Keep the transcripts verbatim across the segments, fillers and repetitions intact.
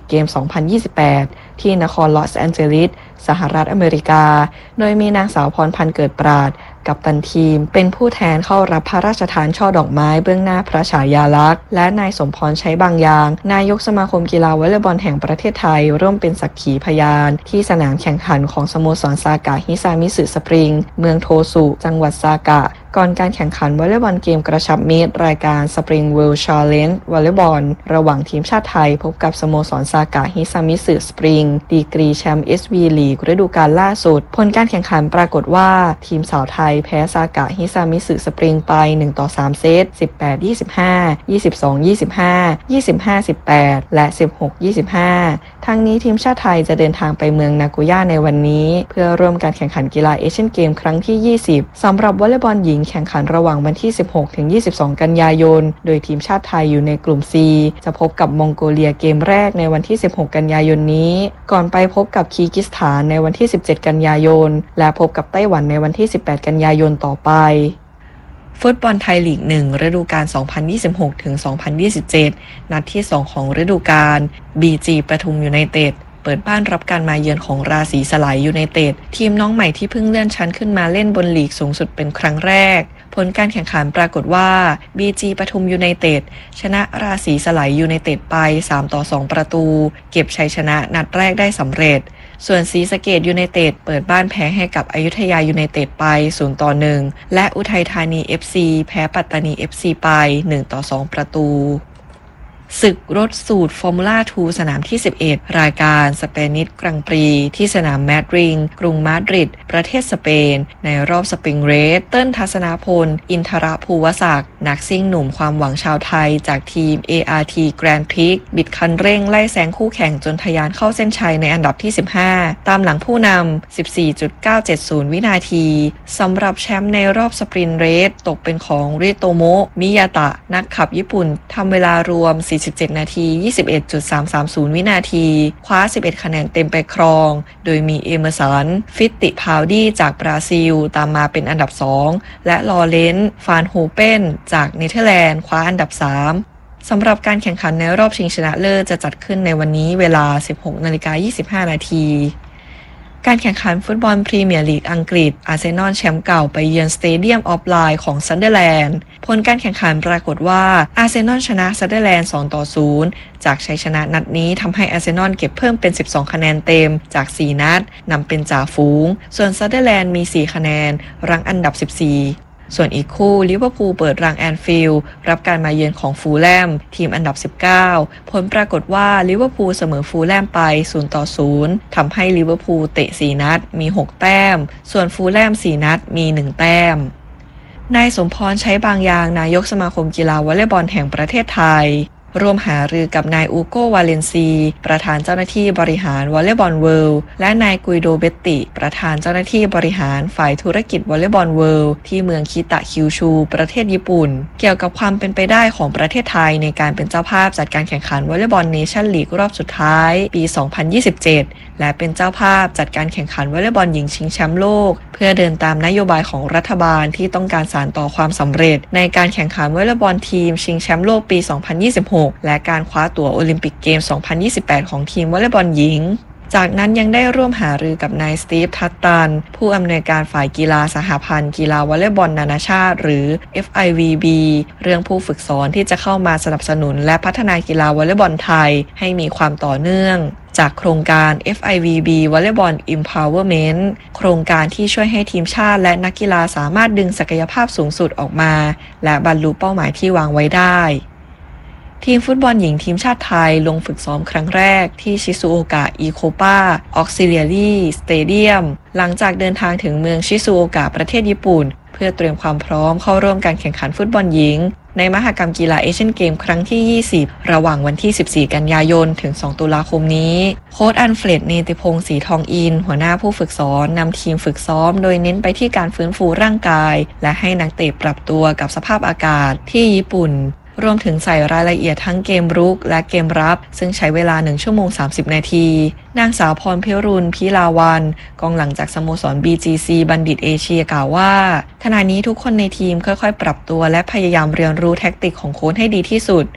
เกม สองพันยี่สิบแปด ที่นครลอสแอนเจลิสสหรัฐอเมริกาโดยมีนางสาวพรพันธ์เกิดปราดกัปตันทีมเป็นผู้แทนเข้ารับพระราชทานช่อดอกไม้เบื้องหน้าพระฉายาลักษณ์และนายสมพรใช้บางอย่างนายกสมาคมกีฬาวอลเลย์บอลแห่งประเทศไทยร่วมเป็นสักขีพยานที่สนามแข่งขันของสโมสรซากะฮิซามิสึสปริงเมืองโทสุจังหวัดซากะก่อนการแข่งขันวอลเลย์บอลเกมกระชับมิตรรายการ Spring World Challenge วอลเลย์บอลระหว่างทีมชาติไทยพบกับสโมสรซากะฮิซามิสึสปริงดีกรีแชมป์ เอส วี League ฤดูกาลล่าสุดผลการแข่งขันปรากฏว่าทีมสาวไทยแพ้ซากะฮิซามิสึสปริงไปหนึ่งต่อสามเซต สิบแปด ยี่สิบห้า ยี่สิบสอง ยี่สิบห้า ยี่สิบห้า สิบแปด และ สิบหก ยี่สิบห้า ทั้งนี้ทีมชาติไทยจะเดินทางไปเมืองนาโกย่าในวันนี้เพื่อร่วมการแข่งขันกีฬาเอเชียนเกมครั้งที่ ยี่สิบสำหรับวอลเลย์บอลหญิงแข่งขันระหว่างวันที่ สิบหกถึงยี่สิบสอง กันยายนโดยทีมชาติไทยอยู่ในกลุ่ม C จะพบกับมองโกเลียเกมแรกในวันที่ สิบหก กันยายนนี้ก่อนไปพบกับคีร์กิสถานในวันที่ สิบเจ็ด กันยายนและพบกับไต้หวันในวันที่ สิบแปด กันยายนต่อไปฟุตบอลไทยลีกหนึ่งฤดูกาล สองพันยี่สิบหกถึงสองพันยี่สิบเจ็ด นัดที่สองของฤดูกาล บี จี ปทุมยูไนเต็ดเปิดบ้านรับการมาเยือนของราศีสลายยูไนเต็ดทีมน้องใหม่ที่เพิ่งเลื่อนชั้นขึ้นมาเล่นบนลีกสูงสุดเป็นครั้งแรกผลการแข่งขันปรากฏว่า บี จี ปทุมยูไนเต็ดชนะราศีสลายยูไนเต็ดไปสามต่อสองประตูเก็บชัยชนะนัดแรกได้สำเร็จส่วนศรีสะเกษยูไนเต็ดเปิดบ้านแพ้ให้กับอยุธยายูไนเต็ดไปศูนย์ต่อหนึ่งและอุทัยธานี เอฟ ซี แพ้ปัตตานี เอฟ ซี ไปหนึ่งต่อสองประตูศึกรถสูตรฟอร์มูล่าทูสนามที่สิบเอ็ดรายการสเปนิชกรังปรีที่สนามแมดริงกรุงมาดริดประเทศสเปนในรอบสปริงเรสเติ้ลทัศนาพลอินทรภูวศักดิ์นักซิ่งหนุ่มความหวังชาวไทยจากทีม เอ อาร์ ที Grand Prix บิดคันเร่งไล่แซงคู่แข่งจนทะยานเข้าเส้นชัยในอันดับที่สิบห้าตามหลังผู้นำ สิบสี่จุดเก้าเจ็ดศูนย์ วินาทีสำหรับแชมป์ในรอบสปรินต์เรสตกเป็นของริโตโมะมิยาตะนักขับญี่ปุ่นทำเวลารวมสี่สิบเจ็ดนาที ยี่สิบเอ็ดจุดสามสามศูนย์ วินาทีคว้าสิบเอ็ดคะแนนเต็มไปครองโดยมีเอเมอร์สันฟิตติพาวดี้จากบราซิลตามมาเป็นอันดับสองและลอเรนซ์ฟานโฮเปนจากเนเธอร์แลนด์คว้าอันดับสามสำหรับการแข่งขันในรอบชิงชนะเลิศจะจัดขึ้นในวันนี้เวลา สิบหกนาฬิกายี่สิบห้านาทีการแข่งขันฟุตบอลพรีเมียร์ลีกอังกฤษอาร์เซนอลแชมป์เก่าไปเยือนสเตเดียมออฟไลน์ของซันเดอร์แลนด์ผลการแข่งขันปรากฏว่าอาร์เซนอลชนะซันเดอร์แลนด์สองต่อศูนย์จากชัยชนะนัดนี้ทำให้อาร์เซนอลเก็บเพิ่มเป็นสิบสองคะแนนเต็มจากสี่นัดนำเป็นจ่าฝูงส่วนซันเดอร์แลนด์มีสี่คะแนนรั้งอันดับสิบสี่ส่วนอีกคู่ลิเวอร์พูลเปิดรังแอนฟิลด์รับการมาเยือนของฟูลแลมทีมอันดับสิบเก้าผลปรากฏว่าลิเวอร์พูลเสมอฟูลแลมไปศูนย์ต่อศูนย์ทำให้ลิเวอร์พูลเตะสี่นัดมีหกแต้มส่วนฟูลแลมสี่นัดมีหนึ่งแต้มนายสมพรใช้บางอย่างนายกสมาคมกีฬาวอลเลย์บอลแห่งประเทศไทยร่วมหารือกับนายอูโกวาเลนซีประธานเจ้าหน้าที่บริหารวอลเลย์บอลเวิลด์และนายกุยโดเบตติประธานเจ้าหน้าที่บริหารฝ่ายธุรกิจวอลเลย์บอลเวิลด์ที่เมืองคิตะคิวชูประเทศญี่ปุ่นเกี่ยวกับความเป็นไปได้ของประเทศไทยในการเป็นเจ้าภาพจัดการแข่งขันวอลเลย์บอลเนชั่นลีกรอบสุดท้ายปี สองพันยี่สิบเจ็ดและเป็นเจ้าภาพจัดการแข่งขันวอลเลย์บอลหญิงชิงแชมป์โลกเพื่อเดินตามนโยบายของรัฐบาลที่ต้องการสานต่อความสำเร็จในการแข่งขันวอลเลย์บอลทีมชิงแชมป์โลกปี สองพันยี่สิบหกและการคว้าตั๋วโอลิมปิกเกม สองพันยี่สิบแปด ของทีมวอลเลย์บอลหญิงจากนั้นยังได้ร่วมหารือกับนายสตีฟทัตตันผู้อำนวยการฝ่ายกีฬาสหพันธ์กีฬาวอลเลย์บอลนานาชาติหรือ เอฟ ไอ วี บี เรื่องผู้ฝึกสอนที่จะเข้ามาสนับสนุนและพัฒนากีฬาวอลเลย์บอลไทยให้มีความต่อเนื่องจากโครงการ เอฟ ไอ วี บี Volleyball Empowerment โครงการที่ช่วยให้ทีมชาติและนักกีฬาสามารถดึงศักยภาพสูงสุดออกมาและบรรลุเป้าหมายที่วางไว้ได้ทีมฟุตบอลหญิงทีมชาติไทยลงฝึกซ้อมครั้งแรกที่ชิซูโอกะอีโคปาออกซิเลียรีสเตเดียมหลังจากเดินทางถึงเมืองชิซูโอกะประเทศญี่ปุ่นเพื่อเตรียมความพร้อมเข้าร่วมการแข่งขันฟุตบอลหญิงในมหกรรมกีฬาเอเชียนเกมครั้งที่ยี่สิบระหว่างวันที่สิบสี่กันยายนถึงสองตุลาคมนี้โค้ชอันเฟรดเนติพงศ์ศรีทองอินหัวหน้าผู้ฝึกสอนนำทีมฝึกซ้อมโดยเน้นไปที่การฟื้นฟูร่างกายและให้นักเตะปรับตัวกับสภาพอากาศที่ญี่ปุ่นรวมถึงใส่รายละเอียดทั้งเกมรุกและเกมรับซึ่งใช้เวลาหนึ่งชั่วโมงสามสิบนาทีนางสาวพรพิรุณพิลาวันกองหลังจากสโมสร บี จี ซี บัณฑิตเอเชียกล่าวว่าขณะนี้ทุกคนในทีมค่อยๆปรับตัวและพยายามเรียนรู้แทคติกของโค้ชให้ดีที่สุด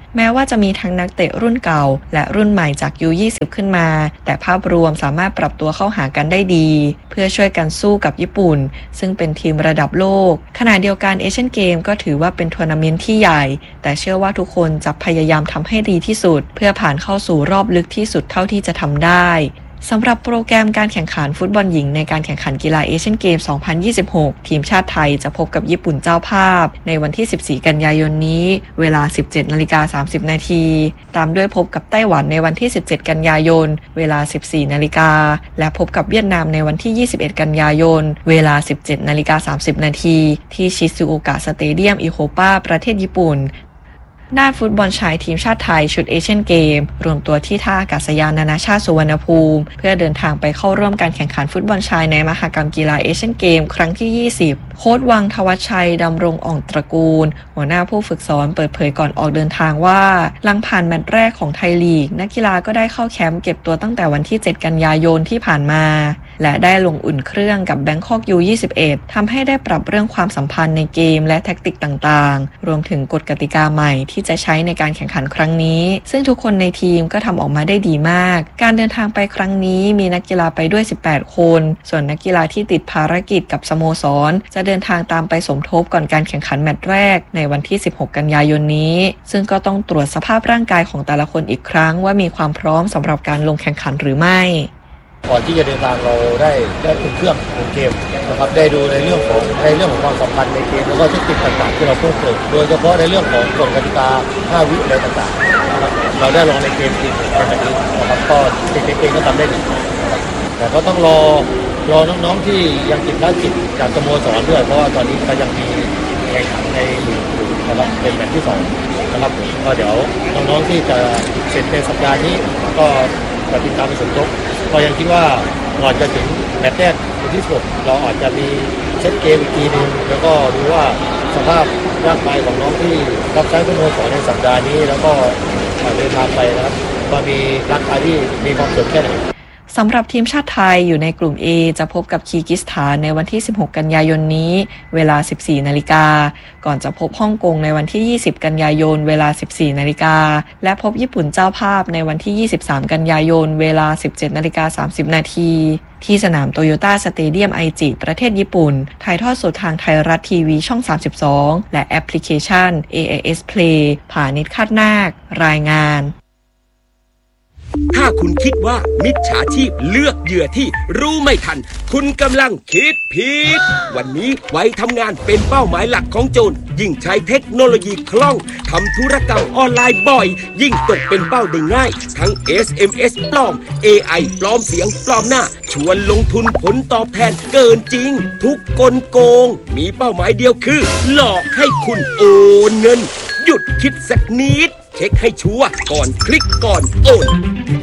แม้ว่าจะมีทั้งนักเตะรุ่นเก่าและรุ่นใหม่จาก ยู ยี่สิบ ขึ้นมาแต่ภาพรวมสามารถปรับตัวเข้าหากันได้ดีเพื่อช่วยกันสู้กับญี่ปุ่นซึ่งเป็นทีมระดับโลกขณะเดียวกันเอเชียนเกมก็ถือว่าเป็นทัวร์นาเมนต์ที่ใหญ่แต่เชื่อว่าทุกคนจะพยายามทำให้ดีที่สุดเพื่อผ่านเข้าสู่รอบลึกที่สุดเท่าที่จะทำได้สำหรับโปรแกรมการแข่งขันฟุตบอลหญิงในการแข่งขันกีฬาเอเชียนเกม สองพันยี่สิบหก ทีมชาติไทยจะพบกับญี่ปุ่นเจ้าภาพในวันที่ สิบสี่ กันยายนนี้เวลา สิบเจ็ดนาฬิกาสามสิบ นาทีตามด้วยพบกับไต้หวันในวันที่ สิบเจ็ด กันยายนเวลา สิบสี่ นาฬิกาและพบกับเวียดนามในวันที่ ยี่สิบเอ็ด กันยายนเวลา สิบเจ็ด นาฬิกา สามสิบ นาทีที่ชิซูโอกะสเตเดียมอิโคปาประเทศญี่ปุ่นด้านฟุตบอลชายทีมชาติไทยชุดเอเชียนเกมรวมตัวที่ท่าอากาศยานนานาชาติสุวรรณภูมิเพื่อเดินทางไปเข้าร่วมการแข่งขันฟุตบอลชายในมหกรรมกีฬาเอเชียนเกมครั้งที่ ยี่สิบ โค้ชวังทวัชชัยดำรงอ่องตระกูลหัวหน้าผู้ฝึกสอนเปิดเผยก่อนออกเดินทางว่าหลังผ่านแมตช์แรกของไทยลีกนักกีฬาก็ได้เข้าแคมป์เก็บตัวตั้งแต่วันที่ เจ็ด กันยายนที่ผ่านมาและได้ลงอุ่นเครื่องกับแบงคอก ยู ยี่สิบเอ็ด ทำให้ได้ปรับเรื่องความสัมพันธ์ในเกมและแทคติกต่างๆรวมถึงกฎกติกาใหม่ที่จะใช้ในการแข่งขันครั้งนี้ซึ่งทุกคนในทีมก็ทำออกมาได้ดีมากการเดินทางไปครั้งนี้มีนักกีฬาไปด้วยสิบแปดคนส่วนนักกีฬาที่ติดภารกิจกับสโมสรจะเดินทางตามไปสมทบก่อนการแข่งขันแมตช์แรกในวันที่ สิบหก กันยายนนี้ซึ่งก็ต้องตรวจสภาพร่างกายของแต่ละคนอีกครั้งว่ามีความพร้อมสำหรับการลงแข่งขันหรือไม่ก่อนที่จะเดินทางเราได้ได้อุ่นเครื่องอุ่นเกมนะครับได้ดูในเรื่องของในเรื่องของความสัมพันธ์ในเกมแล้วก็เทคนิคต่างๆที่เราเพิ่มเติมโดยเฉพาะในเรื่องของกฎกติกาห้าวิอะไรต่างๆนะครับเราได้ลองในเกมจริงในแบบนี้นะครับก็เด็กๆเองก็ทำได้ดีนะครับแต่ก็ต้องรอรอน้องๆที่ยังติดภารกิจจากสโมสรด้วยเพราะว่าตอนนี้ก็ยังมีแข่งขันในลีกอยู่นะครับเป็นแมตช์ที่สองนะครับก็เดี๋ยวน้องๆที่จะเสร็จในสัปดาห์นี้ก็ปฏิบัติตามไปสมทบก็ยังคิดว่าก่อนจะถึงแมตช์แรกวันที่สิบหกเราอาจจะมีเซตเกมอีกทีนึงแล้วก็ดูว่าสภาพร่างกายของน้องที่รับใช้สโมสรในสัปดาห์นี้แล้วก็เดินทางไปนะครับว่ามีร่างกายที่มีความสมแค่ไหนสำหรับทีมชาติไทยอยู่ในกลุ่ม A จะพบกับคีร์กิสถานในวันที่ สิบหก กันยายนนี้เวลา สิบสี่ นาฬิกาก่อนจะพบฮ่องกงในวันที่ ยี่สิบ กันยายนเวลา สิบสี่ นาฬิกาและพบญี่ปุ่นเจ้าภาพในวันที่ ยี่สิบสาม กันยายนเวลา สิบเจ็ด นาฬิกา สามสิบ นาทีที่สนามโตโยต้าสเตเดียมไอจิประเทศญี่ปุ่นถ่ายทอดสดทางไทยรัฐทีวีช่อง สามสิบสอง และแอปพลิเคชัน เอ ไอ เอส Play ผานิช คาดนาครายงานถ้าคุณคิดว่ามิจฉาชีพเลือกเหยื่อที่รู้ไม่ทันคุณกำลังคิดผิดวันนี้ไว้ทำงานเป็นเป้าหมายหลักของโจรยิ่งใช้เทคโนโลยีคล่องทำธุรกรรมออนไลน์บ่อยยิ่งตกเป็นเป้าได้ง่ายทั้ง เอส เอ็ม เอส ปลอม เอ ไอ ปลอมเสียงปลอมหน้าชวนลงทุนผลตอบแทนเกินจริงทุกกลโกงมีเป้าหมายเดียวคือหลอกให้คุณโอนเงินหยุดคิดสักนิดเช็คให้ชัวร์ก่อนคลิกก่อนโอน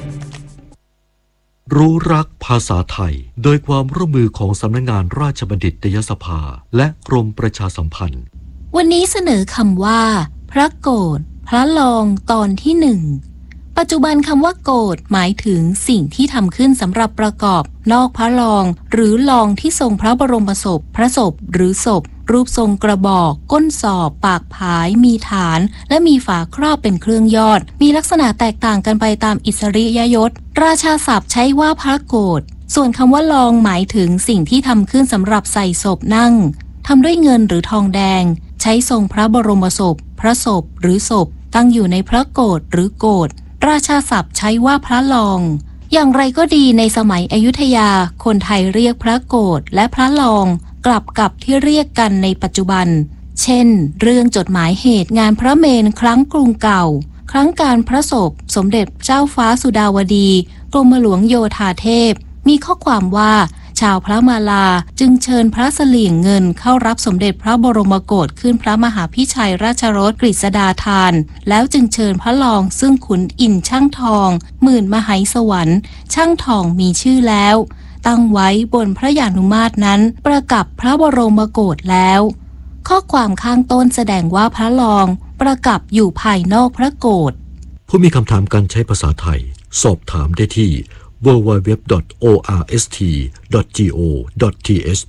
รู้รักภาษาไทยโดยความร่วมมือของสำนักงานราชบัณฑิตยสภาและกรมประชาสัมพันธ์วันนี้เสนอคำว่าพระโกฏพระลองตอนที่หนึ่งปัจจุบันคำว่าโกฏหมายถึงสิ่งที่ทำขึ้นสำหรับประกอบนอกพระลองหรือลองที่ทรงพระบรมศพพระศพหรือศพรูปทรงกระบอกก้นสอบปากผายมีฐานและมีฝาครอบเป็นเครื่องยอดมีลักษณะแตกต่างกันไปตามอิสริยยศราชาศัพท์ใช้ว่าพระโกฏส่วนคำว่าลองหมายถึงสิ่งที่ทำขึ้นสำหรับใส่ศพนั่งทำด้วยเงินหรือทองแดงใช้ทรงพระบรมศพพระศพหรือศพตั้งอยู่ในพระโกฏหรือโกฏราชาศัพท์ใช้ว่าพระลองอย่างไรก็ดีในสมัยอยุธยาคนไทยเรียกพระโกฏและพระลองกลับกับที่เรียกกันในปัจจุบันเช่นเรื่องจดหมายเหตุงานพระเมรุครั้งกรุงเก่าครั้งการพระศพสมเด็จเจ้าฟ้าสุดาวดีกรมหลวงโยธาเทพมีข้อความว่าชาวพระมาลาจึงเชิญพระเสลี่ยงเงินเข้ารับสมเด็จพระบรมโกศขึ้นพระมหาพิชัยราชรสกฤษฎาธานแล้วจึงเชิญพระลองซึ่งขุนอินทร์ช่างทองหมื่นมหาสวรรค์ช่างทองมีชื่อแล้วตั้งไว้บนพระยานุมาตรนั้นประกับพระบรมโกศแล้วข้อความข้างต้นแสดงว่าพระลองประกับอยู่ภายนอกพระโกศผู้มีคำถามการใช้ภาษาไทยสอบถามได้ที่ ดับเบิลยู ดับเบิลยู ดับเบิลยู ดอท โอ อาร์ เอส ที ดอท จี โอ ดอท ที เอช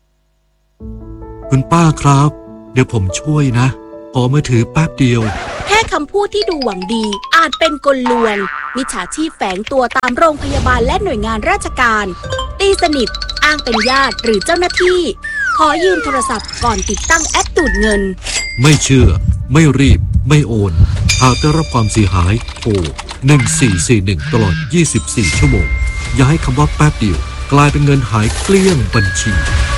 คุณป้าครับเดี๋ยวผมช่วยนะขอมือถือแป๊บเดียวแค่ค่คำพูดที่ดูหวังดีอาจเป็นกลลวงมิจฉาชีพแฝงตัวตามโรงพยาบาลและหน่วยงานราชการตีสนิทอ้างเป็นญาติหรือเจ้าหน้าที่ขอยืมโทรศัพท์ก่อนติดตั้งแอปดูดเงินไม่เชื่อไม่รีบไม่โอนหากได้รับความเสียหายโทรหนึ่งสี่สี่หนึ่งตลอดยี่สิบสี่ชั่วโมงอย่าให้คำว่าแป๊บเดียวกลายเป็นเงินหายเกลี้ยงบัญชี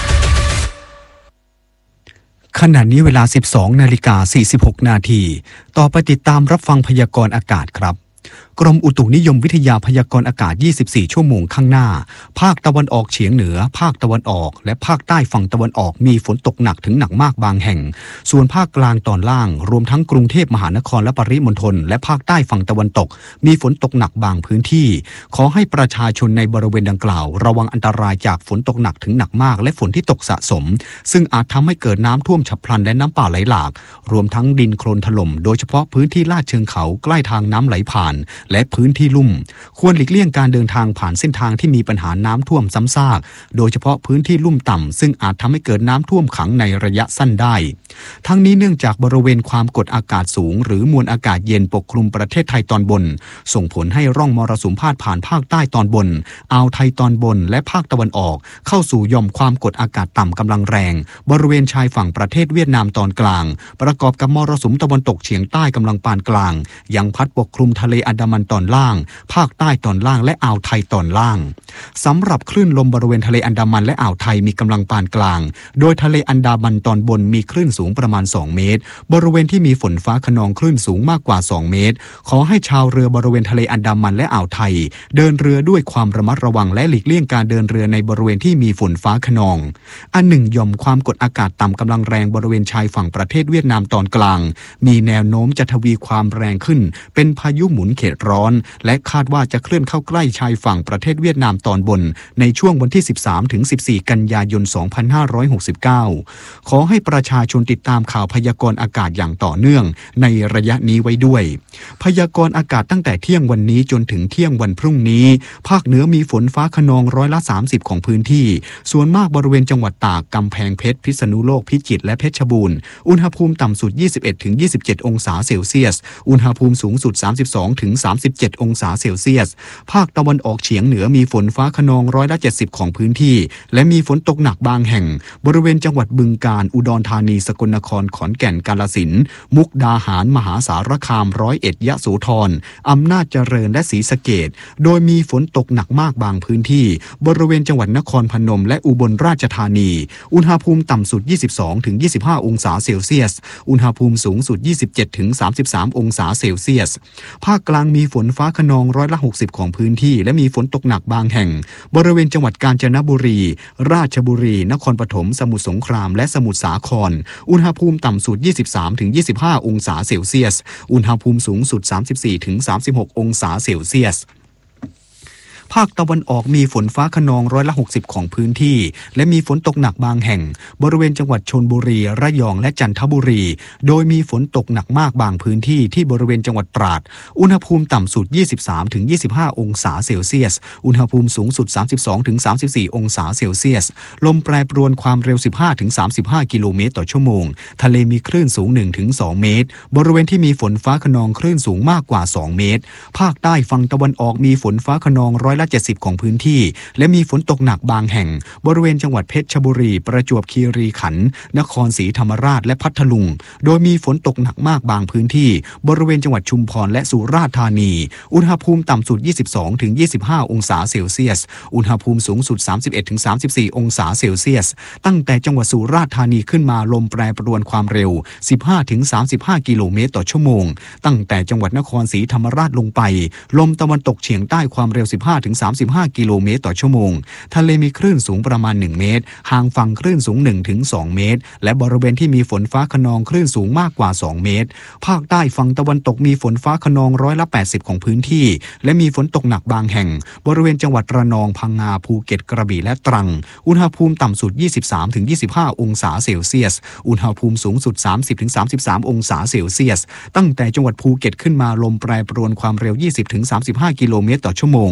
ขณะนี้เวลา สิบสองนาฬิกาสี่สิบหกนาทีต่อไปติดตามรับฟังพยากรณ์อากาศครับกรมอุตุนิยมวิทยาพยากรณ์อากาศยี่สิบสี่ชั่วโมงข้างหน้าภาคตะวันออกเฉียงเหนือภาคตะวันออกและภาคใต้ฝั่งตะวันออกมีฝนตกหนักถึงหนักมากบางแห่งส่วนภาคกลางตอนล่างรวมทั้งกรุงเทพมหานครและปริมณฑลและภาคใต้ฝั่งตะวันตกมีฝนตกหนักบางพื้นที่ขอให้ประชาชนในบริเวณดังกล่าวระวังอันตรายจากฝนตกหนักถึงหนักมากและฝนที่ตกสะสมซึ่งอาจทำให้เกิดน้ำท่วมฉับพลันและน้ำป่าไหลหลากรวมทั้งดินโคลนถล่มโดยเฉพาะพื้นที่ลาดเชิงเขาใกล้ทางน้ำไหลผ่านและพื้นที่ลุ่มควรหลีกเลี่ยงการเดินทางผ่านเส้นทางที่มีปัญหาน้ำท่วมซ้ำซากโดยเฉพาะพื้นที่ลุ่มต่ำซึ่งอาจทำให้เกิดน้ำท่วมขังในระยะสั้นได้ทั้งนี้เนื่องจากบริเวณความกดอากาศสูงหรือมวลอากาศเย็นปกคลุมประเทศไทยตอนบนส่งผลให้ร่องมรสุมพาดผ่านภาคใต้ตอนบนอ่าวไทยตอนบนและภาคตะวันออกเข้าสู่หย่อมความกดอากาศต่ำกำลังแรงบริเวณชายฝั่งประเทศเวียดนามตอนกลางประกอบกับมรสุมตะวันตกเฉียงใต้กำลังปานกลางยังพัดปกคลุมทะเลอันดามันตอนล่างภาคใต้ตอนล่างและอ่าวไทยตอนล่างสำหรับคลื่นลมบริเวณทะเลอันดามันและอ่าวไทยมีกำลังปานกลางโดยทะเลอันดามันตอนบนมีคลื่นสูงประมาณสองเมตรบริเวณที่มีฝนฟ้าคะนองคลื่นสูงมากกว่าสองเมตรขอให้ชาวเรือบริเวณทะเลอันดามันและอ่าวไทยเดินเรือด้วยความระมัดระวังและหลีกเลี่ยงการเดินเรือในบริเวณที่มีฝนฟ้าคะนองอันหนึ่งหย่อมความกดอากาศต่ำกำลังแรงบริเวณชายฝั่งประเทศเวียดนามตอนกลางมีแนวโน้มจะทวีความแรงขึ้นเป็นพายุหมุนเขตร้อนและคาดว่าจะเคลื่อนเข้าใกล้ชายฝั่งประเทศเวียดนามตอนบนในช่วงวันที่ สิบสามถึงสิบสี่ กันยายน สองพันห้าร้อยหกสิบเก้า ขอให้ประชาชนติดตามข่าวพยากรณ์อากาศอย่างต่อเนื่องในระยะนี้ไว้ด้วยพยากรณ์อากาศตั้งแต่เที่ยงวันนี้จนถึงเที่ยงวันพรุ่งนี้ภาคเหนือมีฝนฟ้าคะนองร้อยละสามสิบของพื้นที่ส่วนมากบริเวณจังหวัดตากกำแพงเพชรพิษณุโลกพิจิตรและเพชรบูรณ์อุณหภูมิต่ำสุด ยี่สิบเอ็ดถึงยี่สิบเจ็ด องศาเซลเซียสอุณหภูมิสูงสุด สามสิบสองถึงสามสิบเจ็ด องศาเซลเซียสภาคตะวันออกเฉียงเหนือมีฝนฟ้าคะนองร้อยละเจ็ดสิบของพื้นที่และมีฝนตกหนักบางแห่งบริเวณจังหวัดบึงกาฬอุดรธานีสกลนครขอนแก่นกาฬสินธุ์มุกดาหารมหาสารคามร้อยเอ็ดยะโสธรอำนาจเจริญและศรีสะเกษโดยมีฝนตกหนักมากบางพื้นที่บริเวณจังหวัดนครพนมและอุบลราชธานีอุณหภูมิต่ำสุด ยี่สิบสองถึงยี่สิบห้า องศาเซลเซียสอุณหภูมิสูงสุด ยี่สิบเจ็ดถึงสามสิบสาม องศาเซลเซียสภาคกลางมีฝนฟ้าคะนองร้อยละหกสิบของพื้นที่และมีฝนตกหนักบางแห่งบริเวณจังหวัดกาญจนบุรีราชบุรีนครปฐมสมุทรสงครามและสมุทรสาครอุณหภูมิต่ำสุด ยี่สิบสามถึงยี่สิบห้า องศาเซลเซียสอุณหภูมิสูงสุด สามสิบสี่ถึงสามสิบหก องศาเซลเซียสภาคตะวันออกมีฝนฟ้าคะนองร้อยละหกสิบของพื้นที่และมีฝนตกหนักบางแห่งบริเวณจังหวัดชลบุรีระยองและจันทบุรีโดยมีฝนตกหนักมากบางพื้นที่ที่บริเวณจังหวัดตราดอุณหภูมิต่ำสุด ยี่สิบสามถึงยี่สิบห้า องศาเซลเซียสอุณหภูมิสูงสุด สามสิบสองถึงสามสิบสี่ องศาเซลเซียสลมแปรปรวนความเร็ว สิบห้าถึงสามสิบห้า กิโลเมตรต่อชั่วโมงทะเลมีคลื่นสูง หนึ่งถึงสอง เมตรบริเวณที่มีฝนฟ้าคะนองคลื่นสูงมากกว่าสองเมตรภาคใต้ฝั่งตะวันออกมีฝนฟ้าคะนองร้อยละเจ็ดสิบของพื้นที่และมีฝนตกหนักบางแห่งบริเวณจังหวัดเพชรบุรีประจวบคีรีขันธ์นครศรีธรรมราชและพัทลุงโดยมีฝนตกหนักมากบางพื้นที่บริเวณจังหวัดชุมพรและสุราษฎร์ธานีอุณหภูมิต่ำสุด ยี่สิบสองถึงยี่สิบห้า องศาเซลเซียสอุณหภูมิสูงสุด สามสิบเอ็ดถึงสามสิบสี่ องศาเซลเซียสตั้งแต่จังหวัดสุราษฎร์ธานีขึ้นมาลมแปรปรวนความเร็ว สิบห้าถึงสามสิบห้า กิโลเมตรต่อชั่วโมงตั้งแต่จังหวัดนครศรีธรรมราชลงไปลมตะวันตกเฉียงใต้ความเร็ว สิบห้าถึงสามสิบห้า กิโลเมตรต่อชั่วโมงทะเลมีคลื่นสูงประมาณหนึ่งเมตรห่างฝั่งคลื่นสูง หนึ่งถึงสอง เมตรและบริเวณที่มีฝนฟ้าคะนองคลื่นสูงมากกว่าสองเมตรภาคใต้ฝั่งตะวันตกมีฝนฟ้าคะนองร้อยละแปดสิบของพื้นที่และมีฝนตกหนักบางแห่งบริเวณจังหวัดระนองพังงาภูเก็ตกระบี่และตรังอุณหภูมิต่ำสุด ยี่สิบสามถึงยี่สิบห้า องศาเซลเซียสอุณหภูมิสูงสุด สามสิบถึงสามสิบสาม องศาเซลเซียสตั้งแต่จังหวัดภูเก็ตขึ้นมาลมแปรปรวนความเร็ว ยี่สิบถึงสามสิบห้า กิโลเมตรต่อชั่วโมงทะเล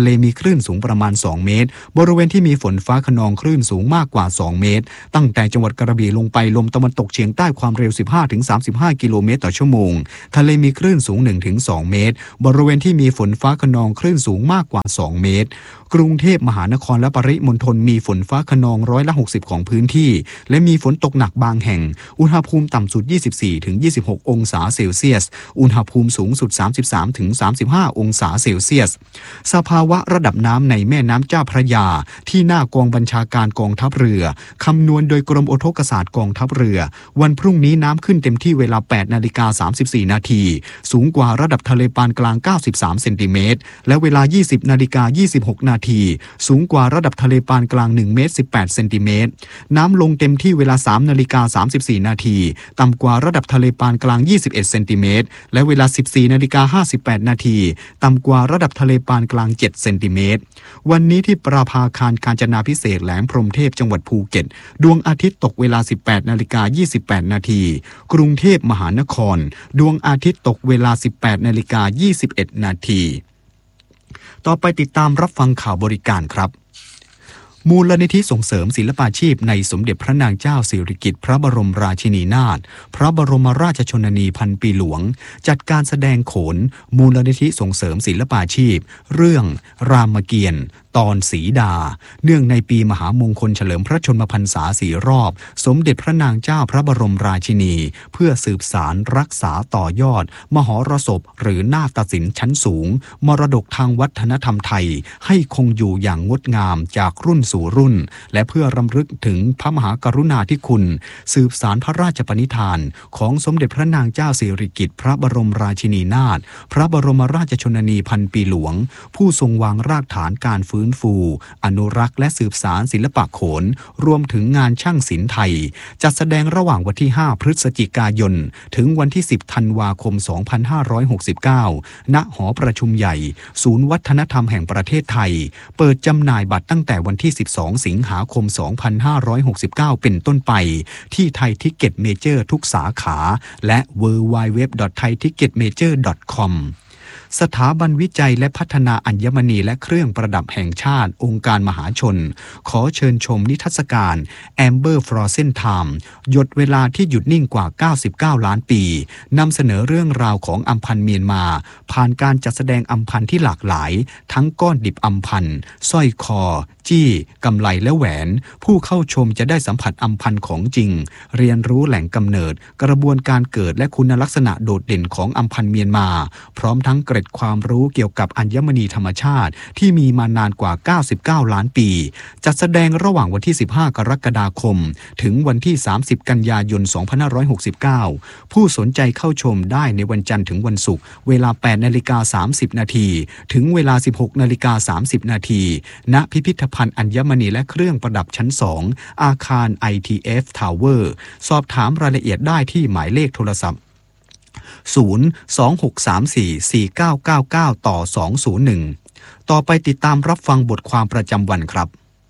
เลมีคลื่นสูงประมาณสองเมตรบริเวณที่มีฝนฟ้าคะนองคลื่นสูงมากกว่าสองเมตรตั้งแต่จังหวัดกระบี่ลงไปลมตะวันตกเฉียงใต้ความเร็ว สิบห้าถึงสามสิบห้า กิโลเมตรต่อชั่วโมงทะเลมีคลื่นสูง หนึ่งถึงสอง เมตรบริเวณที่มีฝนฟ้าคะนองคลื่นสูงมากกว่าสองเมตรกรุงเทพมหานครและปริมณฑลมีฝนฟ้าคะนองร้อยละหกสิบของพื้นที่และมีฝนตกหนักบางแห่งอุณหภูมิต่ำสุด ยี่สิบสี่ถึงยี่สิบหก องศาเซลเซียสอุณหภูมิสูงสุด สามสิบสามถึงสามสิบห้า องศาเซลเซียสสภาวะระดับน้ำในแม่น้ำเจ้าพระยาที่หน้ากองบัญชาการกองทัพเรือคำนวณโดยกรมอุทกศาสตร์กองทัพเรือวันพรุ่งนี้น้ำขึ้นเต็มที่เวลา แปดนาฬิกาสามสิบสี่ นาทีสูงกว่าระดับทะเลปานกลางเก้าสิบสามเซนติเมตรและเวลา ยี่สิบนาฬิกายี่สิบหก นาทีสูงกว่าระดับทะเลปานกลางหนึ่งเมตรสิบแปดเซนติเมตรน้ำลงเต็มที่เวลา สามนาฬิกาสามสิบสี่ นาทีต่ำกว่าระดับทะเลปานกลางยี่สิบเอ็ดเซนติเมตรและเวลา สิบสี่นาฬิกาห้าสิบแปด นาทีต่ำกว่าระดับทะเลปานกลางเจ็ดเซนติเมตรวันนี้ที่ประภาคารกาญจนาภิเษกแหลมพรหมเทพจังหวัดภูเก็ตดวงอาทิตย์ตกเวลา สิบแปดนาฬิกายี่สิบแปด นาทีกรุงเทพมหานครดวงอาทิตย์ตกเวลา สิบแปดนาฬิกายี่สิบเอ็ด นาทีต่อไปติดตามรับฟังข่าวบริการครับมูลนิธิส่งเสริมศิลปาชีพในสมเด็จพระนางเจ้าสิริกิติ์พระบรมราชินีนาถพระบรมราชชนนีพันปีหลวงจัดการแสดงโขนมูลนิธิส่งเสริมศิลปาชีพเรื่องรามเกียรติ์ตอนสีดาเนื่องในปีมหามงคลเฉลิมพระชนมพรรษาสี่รอบสมเด็จพระนางเจ้าพระบรมราชินีเพื่อสืบสารรักษาต่อยอดมหรสพหรือนาฏศิลป์ชั้นสูงมรดกทางวัฒนธรรมไทยให้คงอยู่อย่างงดงามจากรุ่นสู่รุ่นและเพื่อรำลึกถึงพระมหากรุณาธิคุณสืบสารพระราชปณิธานของสมเด็จพระนางเจ้าสิริกิติ์พระบรมราชินีนาถพระบรมราชชนนีพันปีหลวงผู้ทรงวางรากฐานการฟื้นฟูอนุรักษ์และสืบสารศิลปะโขนรวมถึงงานช่างศิลป์ไทยจัดแสดงระหว่างวันที่ห้าพฤศจิกายนถึงวันที่สิบธันวาคมสองพันห้าร้อยหกสิบเก้าณหอประชุมใหญ่ศูนย์วัฒนธรรมแห่งประเทศไทยเปิดจำหน่ายบัตรตั้งแต่วันที่สิบสองสิงหาคมสองพันห้าร้อยหกสิบเก้าเป็นต้นไปที่ไทยทิกเก็ตเมเจอร์ทุกสาขาและ ดับเบิลยู ดับเบิลยู ดับเบิลยู ดอท ไทยทิกเก็ตเมเจอร์ ดอท คอมสถาบันวิจัยและพัฒนาอัญมณีและเครื่องประดับแห่งชาติองค์การมหาชนขอเชิญชมนิทรรศการ Amber Frozen Time หยดเวลาที่หยุดนิ่งกว่าเก้าสิบเก้าล้านปีนำเสนอเรื่องราวของอัมพันธ์เมียนมาผ่านการจัดแสดงอัมพันธ์ที่หลากหลายทั้งก้อนดิบอัมพันธ์สร้อยคอจี้กำไลและแหวนผู้เข้าชมจะได้สัมผัสอัมพันธ์ของจริงเรียนรู้แหล่งกำเนิดกระบวนการเกิดและคุณลักษณะโดดเด่นของอัมพันธ์เมียนมาพร้อมทั้งเกร็ดความรู้เกี่ยวกับอัญมณีธรรมชาติที่มีมานานกว่าเก้าสิบเก้าล้านปีจัดแสดงระหว่างวันที่สิบห้ากรกฎาคมถึงวันที่สามสิบกันยายนสองพันห้าร้อยหกสิบเก้าผู้สนใจเข้าชมได้ในวันจันทร์ถึงวันศุกร์เวลา แปดนาฬิกาสามสิบ นาทีถึงเวลา สิบหกนาฬิกาสามสิบ นาทีณพิพิธภัณฑ์อัญมณีและเครื่องประดับชั้นสองอาคาร ไอ ที เอฟ Tower สอบถามรายละเอียดได้ที่หมายเลขโทรศัพท์ศูนย์ สอง หก สาม สี่ สี่ เก้า เก้า เก้า ต่อ สอง ศูนย์ หนึ่งต่อไปติดตามรับฟังบทความประจำวันครับ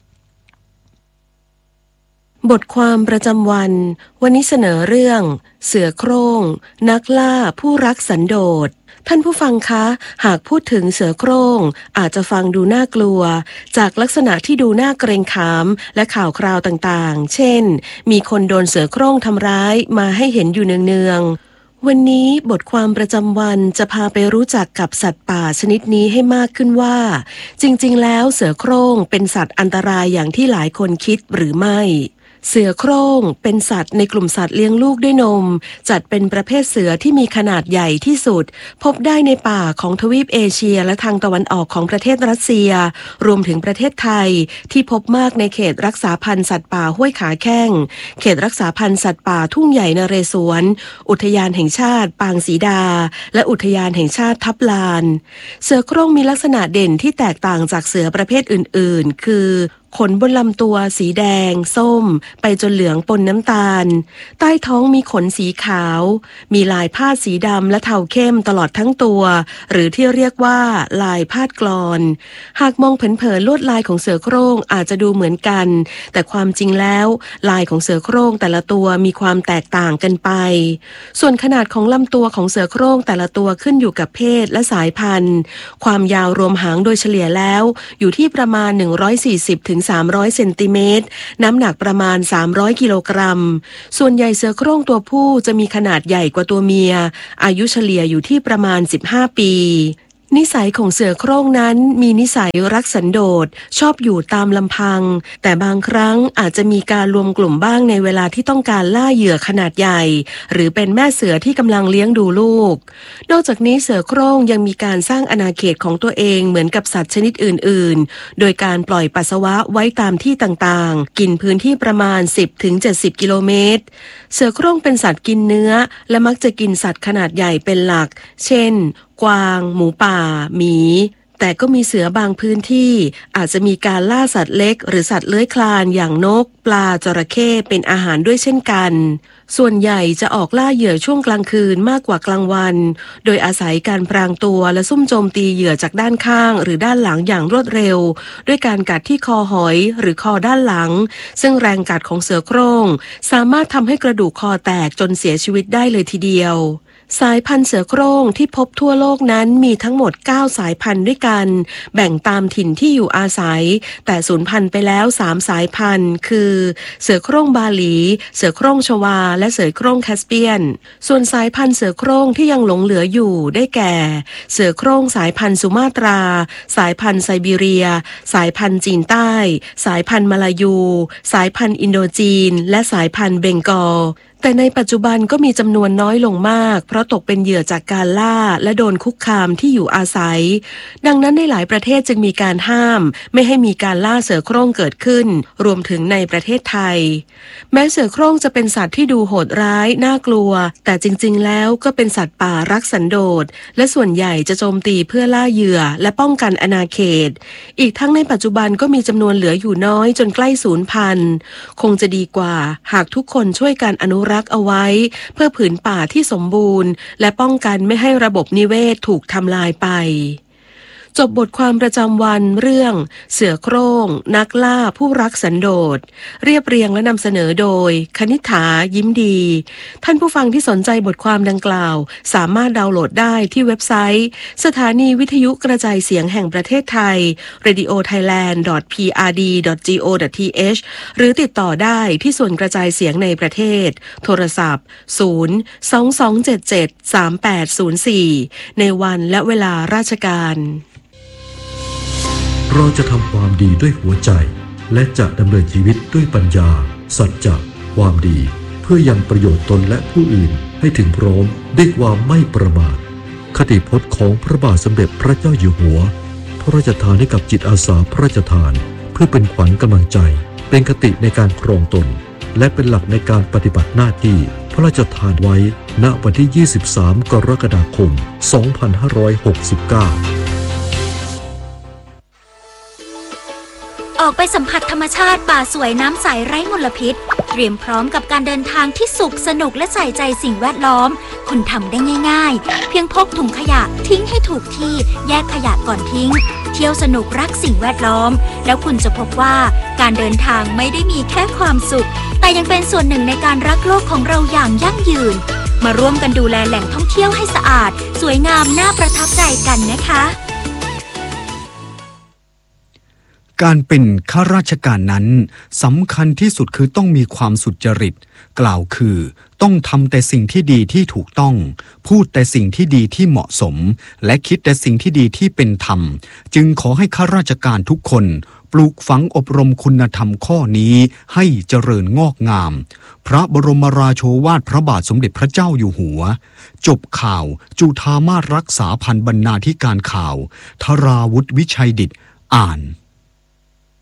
บทความประจำวันวันนี้เสนอเรื่องเสือโคร่งนักล่าผู้รักสันโดษท่านผู้ฟังคะหากพูดถึงเสือโคร่งอาจจะฟังดูน่ากลัวจากลักษณะที่ดูน่าเกรงขามและข่าวคราวต่างๆเช่นมีคนโดนเสือโคร่งทำร้ายมาให้เห็นอยู่เนืองๆวันนี้บทความประจำวันจะพาไปรู้จักกับสัตว์ป่าชนิดนี้ให้มากขึ้นว่าจริงๆแล้วเสือโคร่งเป็นสัตว์อันตรายอย่างที่หลายคนคิดหรือไม่เสือโคร่งเป็นสัตว์ในกลุ่มสัตว์เลี้ยงลูกด้วยนมจัดเป็นประเภทเสือที่มีขนาดใหญ่ที่สุดพบได้ในป่าของทวีปเอเชียและทางตะวันออกของประเทศรัสเซียรวมถึงประเทศไทยที่พบมากในเขตรักษาพันธุ์สัตว์ป่าห้วยขาแข้งเขตรักษาพันธุ์สัตว์ป่าทุ่งใหญ่นเรศวรอุทยานแห่งชาติปางศรีดาและอุทยานแห่งชาติทับลานเสือโคร่งมีลักษณะเด่นที่แตกต่างจากเสือประเภทอื่นๆคือขนบนลำตัวสีแดงส้มไปจนเหลืองปนน้ำตาลใต้ท้องมีขนสีขาวมีลายพาดสีดำและเทาเข้มตลอดทั้งตัวหรือที่เรียกว่าลายพาดกลอนหากมองเผินๆลวดลายของเสือโคร่งอาจจะดูเหมือนกันแต่ความจริงแล้วลายของเสือโคร่งแต่ละตัวมีความแตกต่างกันไปส่วนขนาดของลำตัวของเสือโคร่งแต่ละตัวขึ้นอยู่กับเพศและสายพันธุ์ความยาวรวมหางโดยเฉลี่ยแล้วอยู่ที่ประมาณหนึ่งร้อยสี่สิบถึงสามร้อยเซนติเมตรน้ำหนักประมาณสามร้อยกิโลกรัมส่วนใหญ่เสือโคร่งตัวผู้จะมีขนาดใหญ่กว่าตัวเมียอายุเฉลี่ยอยู่ที่ประมาณสิบห้าปีนิสัยของเสือโคร่งนั้นมีนิสัยรักสันโดษชอบอยู่ตามลำพังแต่บางครั้งอาจจะมีการรวมกลุ่มบ้างในเวลาที่ต้องการล่าเหยื่อขนาดใหญ่หรือเป็นแม่เสือที่กำลังเลี้ยงดูลูกนอกจากนี้เสือโคร่งยังมีการสร้างอาณาเขตของตัวเองเหมือนกับสัตว์ชนิดอื่นๆโดยการปล่อยปัสสาวะไว้ตามที่ต่างๆกินพื้นที่ประมาณ สิบถึงเจ็ดสิบ กิโลเมตรเสือโคร่งเป็นสัตว์กินเนื้อและมักจะกินสัตว์ขนาดใหญ่เป็นหลักเช่นกวางหมูป่าหมีแต่ก็มีเสือบางพื้นที่อาจจะมีการล่าสัตว์เล็กหรือสัตว์เลื้อยคลานอย่างนกปลาจระเข้เป็นอาหารด้วยเช่นกันส่วนใหญ่จะออกล่าเหยื่อช่วงกลางคืนมากกว่ากลางวันโดยอาศัยการพรางตัวและซุ่มโจมตีเหยื่อจากด้านข้างหรือด้านหลังอย่างรวดเร็วด้วยการกัดที่คอหอยหรือคอด้านหลังซึ่งแรงกัดของเสือโคร่งสามารถทำให้กระดูกคอแตกจนเสียชีวิตได้เลยทีเดียวสายพันธุ์เสือโคร่งที่พบทั่วโลกนั้นมีทั้งหมดเก้าสายพันธุ์ด้วยกันแบ่งตามถิ่นที่อยู่อาศัยแต่สูญพันธุ์ไปแล้วสามสายพันธุ์คือเสือโคร่งบาหลีเสือโคร่งชวาและเสือโคร่งแคสเปียนส่วนสายพันธุ์เสือโคร่งที่ยังหลงเหลืออยู่ได้แก่เสือโคร่งสายพันธุ์สุมาตราสายพันธุ์ไซบีเรียสายพันธุ์จีนใต้สายพันธุ์มาลายูสายพันธุ์อินโดจีนและสายพันธุ์เบงกอลแต่ในปัจจุบันก็มีจำนวนน้อยลงมากเพราะตกเป็นเหยื่อจากการล่าและโดนคุกคามที่อยู่อาศัยดังนั้นในหลายประเทศจึงมีการห้ามไม่ให้มีการล่าเสือโคร่งเกิดขึ้นรวมถึงในประเทศไทยแม้เสือโคร่งจะเป็นสัตว์ที่ดูโหดร้ายน่ากลัวแต่จริงๆแล้วก็เป็นสัตว์ป่ารักสันโดษและส่วนใหญ่จะโจมตีเพื่อล่าเหยื่อและป้องกันอาณาเขตอีกทั้งในปัจจุบันก็มีจำนวนเหลืออยู่น้อยจนใกล้สูญพันธุ์คงจะดีกว่าหากทุกคนช่วยกันอนุรักษ์เอาไว้เพื่อผืนป่าที่สมบูรณ์และป้องกันไม่ให้ระบบนิเวศถูกทำลายไปจบบทความประจำวันเรื่องเสือโคร่งนักล่าผู้รักสันโดษเรียบเรียงและนำเสนอโดยคณิษฐายิ้มดีท่านผู้ฟังที่สนใจบทความดังกล่าวสามารถดาวน์โหลดได้ที่เว็บไซต์สถานีวิทยุกระจายเสียงแห่งประเทศไทย เรดิโอไทยแลนด์ ดอท พี อาร์ ดี ดอท จี โอ ดอท ที เอช หรือติดต่อได้ที่ส่วนกระจายเสียงในประเทศโทรศัพท์ศูนย์ สอง สอง เจ็ด เจ็ด สาม แปด ศูนย์ สี่ในวันและเวลาราชการเราจะทำความดีด้วยหัวใจและจะดำเนินชีวิตด้วยปัญญาสัจจะความดีเพื่อยังประโยชน์ตนและผู้อื่นให้ถึงพร้อมด้วยความไม่ประมาทคติพจน์ของพระบาทสมเด็จพระเจ้าอยู่หัวพระราชทานให้กับจิตอาสาพระราชทานเพื่อเป็นขวัญกำลังใจเป็นคติในการครองตนและเป็นหลักในการปฏิบัติหน้าที่พระราชทานไว้ณวันที่ยี่สิบสามกรกฎาคมสองพันห้าร้อยหกสิบเก้าออกไปสัมผัสธรรมชาติป่าสวยน้ำใสไร้มลพิษเตรียมพร้อมกับการเดินทางที่สุขสนุกและใส่ใจสิ่งแวดล้อมคุณทำได้ง่ายๆเพียงพกถุงขยะทิ้งให้ถูกที่แยกขยะก่อนทิ้งเที่ยวสนุกรักสิ่งแวดล้อมแล้วคุณจะพบว่าการเดินทางไม่ได้มีแค่ความสุขแต่ยังเป็นส่วนหนึ่งในการรักโลกของเราอย่างยั่งยืนมาร่วมกันดูแลแหล่งท่องเที่ยวให้สะอาดสวยงามน่าประทับใจกันนะคะการเป็นข้าราชการนั้นสำคัญที่สุดคือต้องมีความสุจริตกล่าวคือต้องทำแต่สิ่งที่ดีที่ถูกต้องพูดแต่สิ่งที่ดีที่เหมาะสมและคิดแต่สิ่งที่ดีที่เป็นธรรมจึงขอให้ข้าราชการทุกคนปลูกฝังอบรมคุณธรรมข้อนี้ให้เจริญงอกงามพระบรมราโชวาทพระบาทสมเด็จพระเจ้าอยู่หัวจบข่าวจุฑามาสรักษาพันธ์บรรณาธิการข่าวธราวุฒิวิชัยดิษฐ์อ่าน